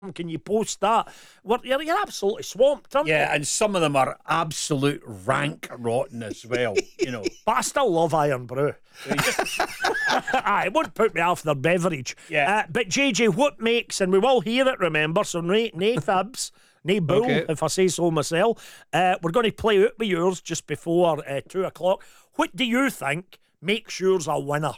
Can you post that? You're absolutely swamped, aren't you? Yeah, and some of them are absolute rank rotten as well, But I still love Iron Brew. It won't put me off their beverage. Yeah. But JJ, what makes, and we will hear it, remember, so nae fibs, nae bull, Okay. if I say so myself. We're going to play out with yours just before 2 o'clock. What do you think makes yours a winner?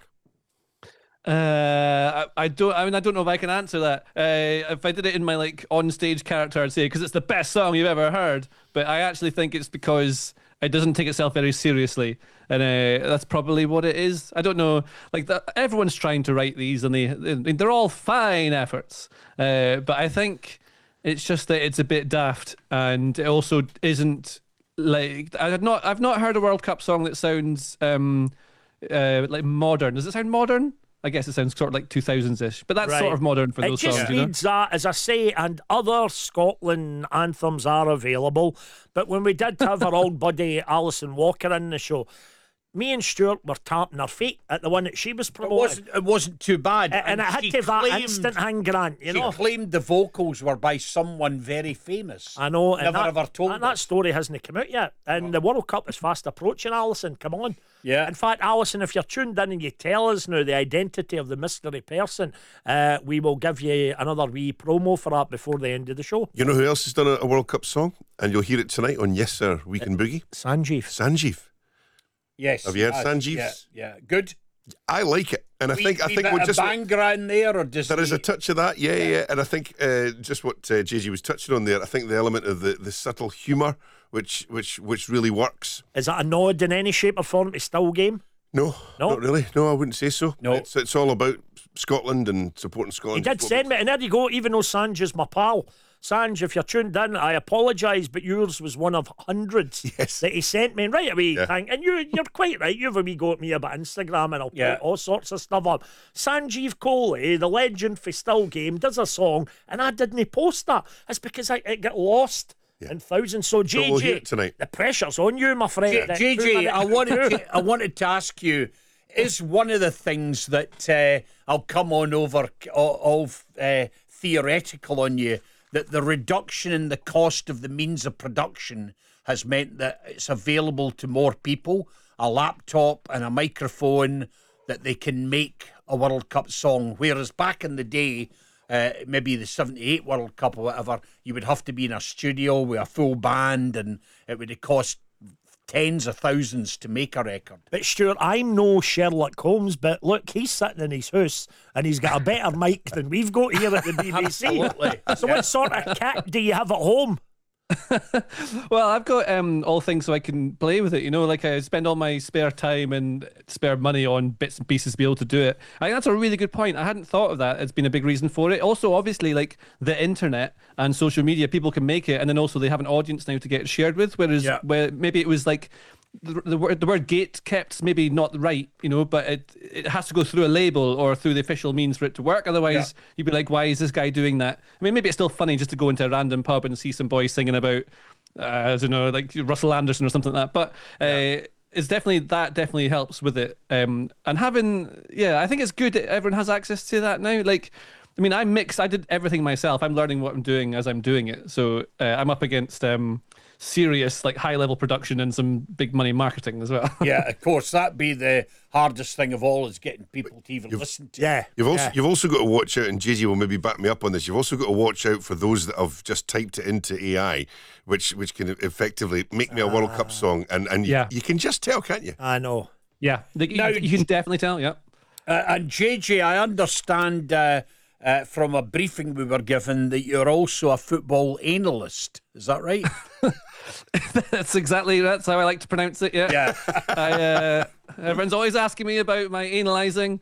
I don't know if I can answer that. If I did it in my on stage character, I'd say because it's the best song you've ever heard. But I actually think it's because it doesn't take itself very seriously, and that's probably what it is. I don't know. Everyone's trying to write these, and they're all fine efforts. But I think it's just that it's a bit daft, and it also isn't I've not heard a World Cup song that sounds like modern. Does it sound modern? I guess it sounds sort of like 2000s-ish, but that's Right. sort of modern for those It just songs. needs that, as I say, and other Scotland anthems are available. But when we did have our old buddy Alison Walker in the show, me and Stuart were tapping her feet at the one that she was promoting. It wasn't too bad. And it had she to have that claimed- instant hand grant, you She know. claimed the vocals were by someone very famous. I know. Never ever told and that us. story hasn't come out yet. And the World Cup is fast approaching, Alison. Come on. Yeah. In fact, Alison, if you're tuned in and you tell us now the identity of the mystery person, we will give you another wee promo for that before the end of the show. You know who else has done a World Cup song? And you'll hear it tonight on Yes Sir Weekend Boogie. Sanjeev. Sanjeev. Yes. Have you heard yes, Sanjeev's? Yeah. Good. I like it. And I think bit we're of just... Bangra in there, or does There is he- a touch of that, yeah. And I think just what JG was touching on there, I think the element of the subtle humour, which really works. Is that a nod in any shape or form to Still Game? No, not really. No, I wouldn't say so. No. It's all about Scotland and supporting He Scotland. did send me, and there you go, even though Sanj is my pal. Sanj, if you're tuned in, I apologise, but yours was one of hundreds Yes. that he sent me. And right away, Yeah. and you're quite right. You've a wee go at me about Instagram, and I'll Yeah. put all sorts of stuff up. Sanjeev Kohli, the legend for Still Game, does a song, and I didn't post that. It's because it got lost in thousands. So, JJ, we'll hear it tonight. the pressure's on you, my friend. JJ, I wanted to ask you, is one of the things that I'll come on over all theoretical on you, that the reduction in the cost of the means of production has meant that it's available to more people, a laptop and a microphone, that they can make a World Cup song, whereas back in the day, maybe the 78 World Cup or whatever, you would have to be in a studio with a full band, and it would have cost tens of thousands to make a record. But Stuart, I'm no Sherlock Holmes, but look, he's sitting in his house and he's got a better mic than we've got here at the BBC. Absolutely. So what sort of kit do you have at home? Well, I've got all things so I can play with it. I spend all my spare time and spare money on bits and pieces to be able to do it. I think that's a really good point. I hadn't thought of that. It's been a big reason for it. Also, obviously, the internet and social media, people can make it, and then also they have an audience now to get it shared with. Whereas where maybe it was the word gate kept maybe not right, but it has to go through a label or through the official means for it to work. Otherwise, you'd be like, why is this guy doing that? I mean, maybe it's still funny just to go into a random pub and see some boys singing about, I don't know, like Russell Anderson or something like that. But it's definitely helps with it. And having, I think it's good that everyone has access to that now. I mixed. I did everything myself. I'm learning what I'm doing as I'm doing it. So I'm up against serious, high level production and some big money marketing as well. Yeah, of course, that'd be the hardest thing of all, is getting people to even listen to. Yeah. You've also got to watch out, and JJ will maybe back me up on this. You've also got to watch out for those that have just typed it into AI, which can effectively make me a World Cup song, and you can just tell, can't you? I know. Yeah, you can definitely tell. Yeah. And JJ, I understand from a briefing we were given that you're also a football analyst. Is that right? That's how I like to pronounce it. Yeah. Everyone's always asking me about my analysing.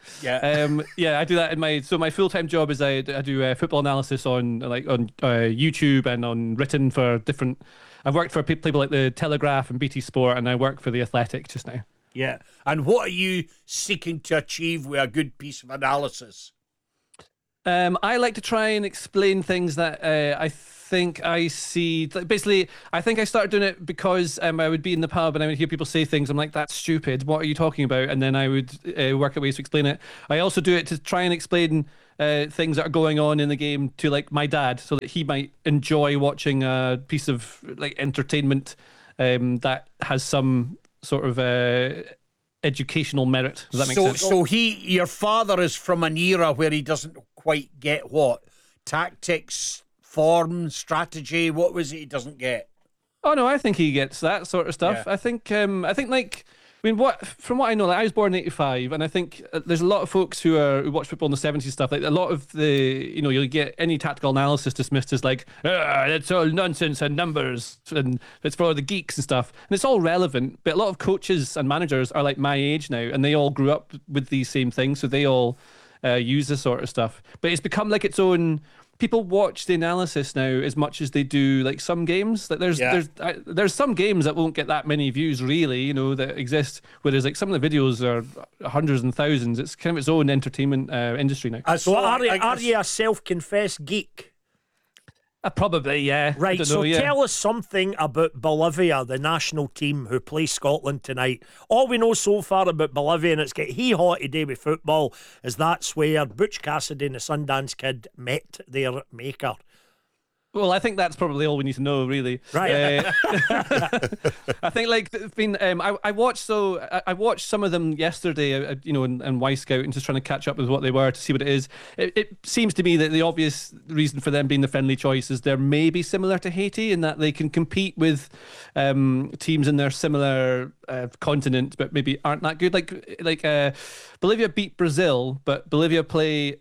I do that in my full-time job is I do football analysis on YouTube and on written for different. I've worked for people like the Telegraph and BT Sport, and I work for the Athletic just now. Yeah. And what are you seeking to achieve with a good piece of analysis? I like to try and explain things that I think I see. Basically, I think I started doing it because I would be in the pub and I would hear people say things. I'm like, that's stupid. What are you talking about? And then I would work out ways to explain it. I also do it to try and explain things that are going on in the game to like my dad, so that he might enjoy watching a piece of like entertainment that has some sort of educational merit. Does that make sense? So your father is from an era where he doesn't quite get what? Tactics, form, strategy, what was it he doesn't get? Oh no, I think he gets that sort of stuff. Yeah. I think like, I mean, from what I know, like I was born in '85, and I think there's a lot of folks who watch football in the '70s stuff. Like a lot of you'll get any tactical analysis dismissed as like, that's all nonsense and numbers, and it's for the geeks and stuff. And it's all relevant, but a lot of coaches and managers are like my age now, and they all grew up with these same things, so they all use this sort of stuff. But it's become like its own. People watch the analysis now as much as they do like some games. Like there's some games that won't get that many views really, that exist. Whereas like some of the videos are hundreds and thousands. It's kind of its own entertainment industry now. So are you a self-confessed geek? Probably, yeah. Right, tell us something about Bolivia, the national team who play Scotland tonight. All we know so far about Bolivia, and it's get hot today with football, is that's where Butch Cassidy and the Sundance Kid met their maker. Well, I think that's probably all we need to know, really. Right. I think like I watched some of them yesterday, in Wisecout, and just trying to catch up with what they were to see what it is. It seems to me that the obvious reason for them being the friendly choice is they're maybe similar to Haiti in that they can compete with teams in their similar continent, but maybe aren't that good. Like Bolivia beat Brazil, but Bolivia play.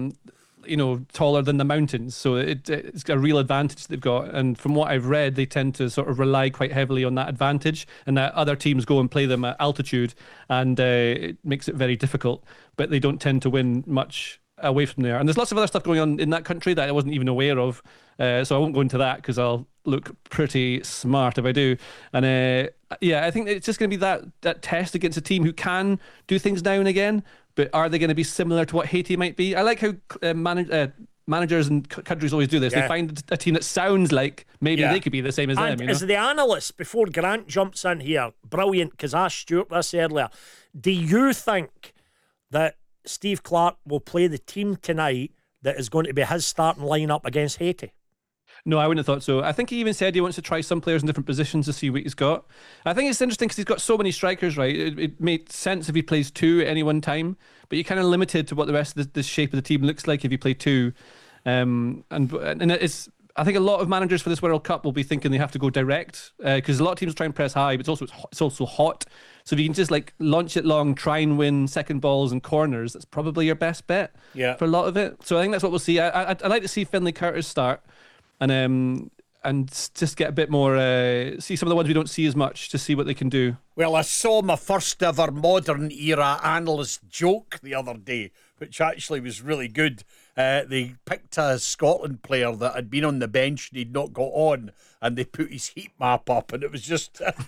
Taller than the mountains, so it's a real advantage they've got. And from what I've read, they tend to sort of rely quite heavily on that advantage, and that other teams go and play them at altitude, and it makes it very difficult. But they don't tend to win much away from there. And there's lots of other stuff going on in that country that I wasn't even aware of, so I won't go into that because I'll look pretty smart if I do. And I think it's just going to be that test against a team who can do things now and again. But are they going to be similar to what Haiti might be? I like how managers and countries always do this. Yeah. They find a team that sounds like maybe they could be the same as them. As the analyst, before Grant jumps in here, brilliant, because I asked Stuart this earlier, do you think that Steve Clarke will play the team tonight that is going to be his starting lineup against Haiti? No, I wouldn't have thought so. I think he even said he wants to try some players in different positions to see what he's got. I think it's interesting because he's got so many strikers, right? It made sense if he plays two at any one time, but you're kind of limited to what the rest of the shape of the team looks like if you play two. And it's. I think a lot of managers for this World Cup will be thinking they have to go direct because a lot of teams try and press high, but it's also hot. So if you can just like launch it long, try and win second balls and corners, that's probably your best bet for a lot of it. So I think that's what we'll see. I'd like to see Finlay Curtis start. And just get a bit more, see some of the ones we don't see as much to see what they can do. Well, I saw my first ever modern era analyst joke the other day, which actually was really good. They picked a Scotland player that had been on the bench and he'd not got on, and they put his heat map up, and it was just a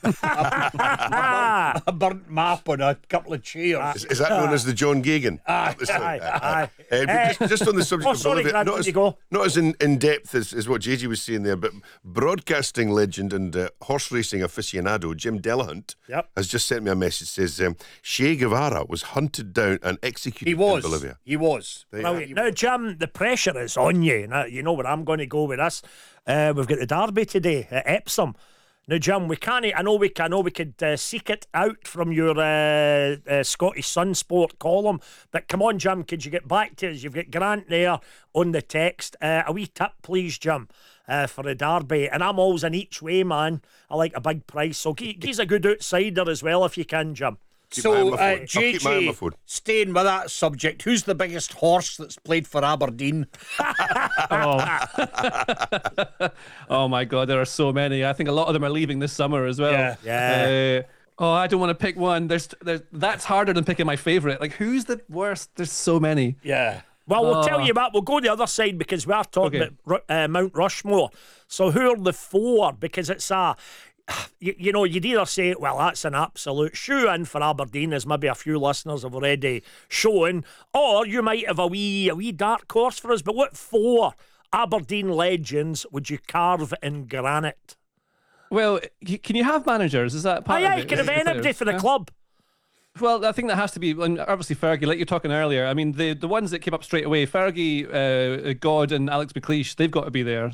burnt map on a couple of chairs. Is that known as the John Gagan? Just on the subject of Bolivia, not as in depth as what JJ was saying there, but broadcasting legend and horse racing aficionado Jim Delahunt has just sent me a message. Says Che Guevara was hunted down and executed in Bolivia. He was. Now, Jim, the pressure is on you. Now, you know where I'm going to go with this. We've got the derby today at Epsom. Now, Jim, we can't. I know we could seek it out from your Scottish Sun Sport column, but come on, Jim, could you get back to us? You've got Grant there on the text. A wee tip, please, Jim, for the derby. And I'm always an each way man. I like a big price, so he's a good outsider as well if you can, Jim. JJ, staying with that subject, who's the biggest horse that's played for Aberdeen? Oh my God, there are so many. I think a lot of them are leaving this summer as well. Yeah. I don't want to pick one. There's that's harder than picking my favourite. Like, who's the worst? There's so many. Yeah. Well, we'll tell you what, we'll go the other side because we are talking about Mount Rushmore. So who are the four? Because it's you'd either say, well, that's an absolute shoe-in for Aberdeen, as maybe a few listeners have already shown, or you might have a wee dark horse for us. But what four Aberdeen legends would you carve in granite? Well, can you have managers? Is that part of it? You can have anybody for the club. Well, I think that has to be, and obviously Fergie, like you're talking earlier. I mean, the ones that came up straight away, Fergie, God, and Alex McLeish, they've got to be there.